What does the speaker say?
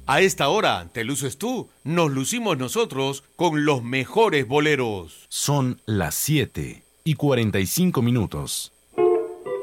A esta hora te luces tú, nos lucimos nosotros con los mejores boleros. Son las 7:45.